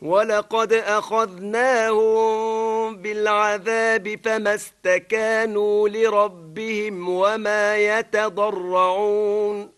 ولقد أخذناهم بالعذاب فما استكانوا لربهم وما يتضرعون